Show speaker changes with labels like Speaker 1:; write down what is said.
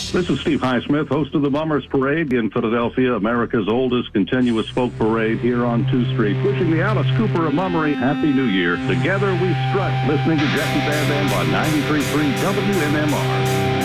Speaker 1: This is Steve Highsmith, host of the Bummers Parade in Philadelphia, America's oldest continuous folk parade here on 2th Street. Wishing the Alice Cooper of Mummery Happy New Year. Together we strut, listening to Jackie Bam Bam on 93.3 WMMR.